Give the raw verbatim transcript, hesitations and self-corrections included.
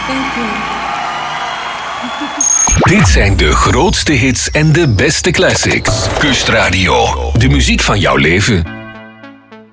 Thank you. Dit zijn de grootste hits en de beste classics. Kustradio, de muziek van jouw leven.